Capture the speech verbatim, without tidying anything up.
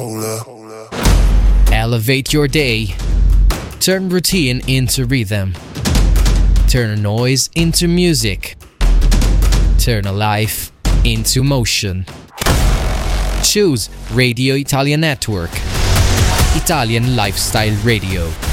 Cola. Elevate your day. Turn routine into rhythm. Turn a noise into music. Turn a life into motion. Choose Radio Italia Network. Italian Lifestyle Radio.